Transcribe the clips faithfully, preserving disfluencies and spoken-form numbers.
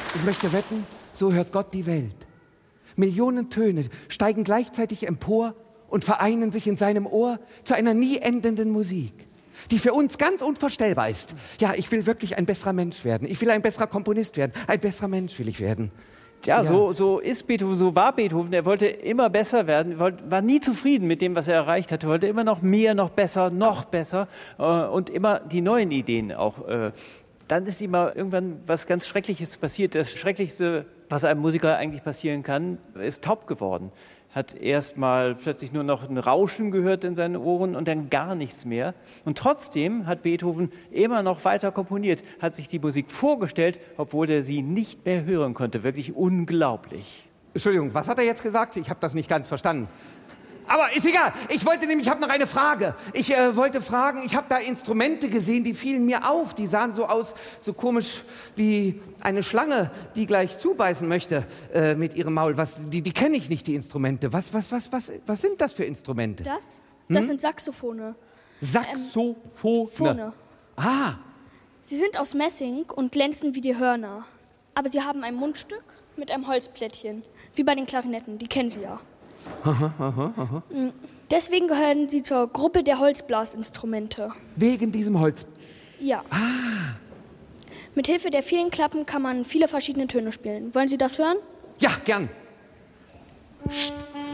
Ich möchte wetten, so hört Gott die Welt. Millionen Töne steigen gleichzeitig empor und vereinen sich in seinem Ohr zu einer nie endenden Musik, die für uns ganz unvorstellbar ist. Ja, ich will wirklich ein besserer Mensch werden. Ich will ein besserer Komponist werden. Ein besserer Mensch will ich werden. Ja, Ja. So, so ist Beethoven, so war Beethoven. Er wollte immer besser werden, wollte, war nie zufrieden mit dem, was er erreicht hatte, wollte immer noch mehr, noch besser, noch besser äh, und immer die neuen Ideen auch. Äh, dann ist ihm mal irgendwann was ganz Schreckliches passiert. Das Schrecklichste, was einem Musiker eigentlich passieren kann, ist taub geworden. Hat erst mal plötzlich nur noch ein Rauschen gehört in seinen Ohren und dann gar nichts mehr. Und trotzdem hat Beethoven immer noch weiter komponiert, hat sich die Musik vorgestellt, obwohl er sie nicht mehr hören konnte. Wirklich unglaublich. Entschuldigung, was hat er jetzt gesagt? Ich habe das nicht ganz verstanden. Aber ist egal. Ich wollte nämlich, ich habe noch eine Frage. Ich äh, wollte fragen, ich habe da Instrumente gesehen, die fielen mir auf. Die sahen so aus, so komisch wie eine Schlange, die gleich zubeißen möchte äh, mit ihrem Maul. Was, die die kenne ich nicht, die Instrumente. Was, was, was, was, was sind das für Instrumente? Das? Das sind Saxophone. Saxophone. Phone. Ah, Sie sind aus Messing und glänzen wie die Hörner. Aber sie haben ein Mundstück mit einem Holzplättchen. Wie bei den Klarinetten, die kennen Sie ja. aha, aha, aha. Deswegen gehören sie zur Gruppe der Holzblasinstrumente. Wegen diesem Holz. Ja. Ah. Mit Hilfe der vielen Klappen kann man viele verschiedene Töne spielen. Wollen Sie das hören? Ja, gern. Psst.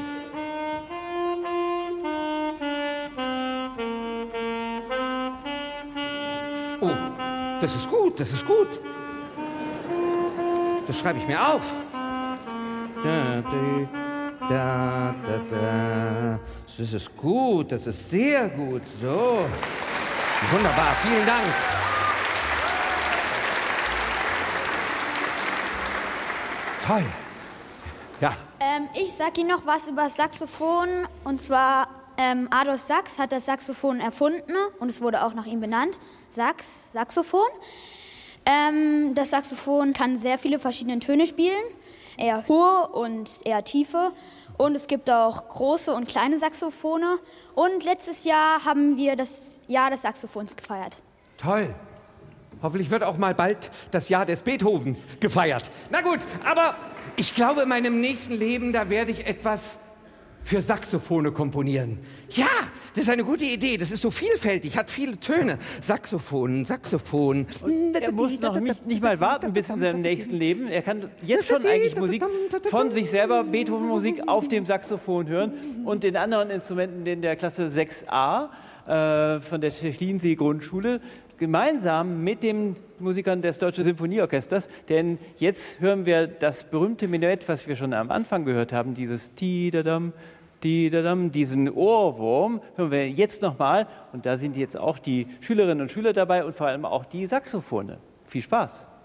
Oh, das ist gut, das ist gut. Das schreibe ich mir auf. Da, da, da, da, da. Das ist gut, das ist sehr gut. So. Wunderbar, vielen Dank. Toll. Ja. Ähm, ich sag Ihnen noch was über das Saxophon. Und zwar, ähm, Adolf Sax hat das Saxophon erfunden und es wurde auch nach ihm benannt. Sax, Saxophon. Ähm, das Saxophon kann sehr viele verschiedene Töne spielen. Eher hohe und eher tiefe. Und es gibt auch große und kleine Saxophone. Und letztes Jahr haben wir das Jahr des Saxophons gefeiert. Toll. Hoffentlich wird auch mal bald das Jahr des Beethovens gefeiert. Na gut, aber ich glaube, in meinem nächsten Leben, da werde ich etwas für Saxophone komponieren. Ja, das ist eine gute Idee. Das ist so vielfältig, hat viele Töne. Saxophon, Saxophon. Er muss noch nicht, nicht mal warten bis in seinem nächsten Leben. Er kann jetzt schon eigentlich Musik von sich selber, Beethoven-Musik auf dem Saxophon hören und den anderen Instrumenten in der Klasse sechs a äh, von der Techlinsee-Grundschule gemeinsam mit den Musikern des Deutschen Sinfonieorchesters, denn jetzt hören wir das berühmte Menuett, was wir schon am Anfang gehört haben, dieses Ti-da-dam, Ti-da-dam, diesen Ohrwurm, hören wir jetzt nochmal und da sind jetzt auch die Schülerinnen und Schüler dabei und vor allem auch die Saxophone. Viel Spaß!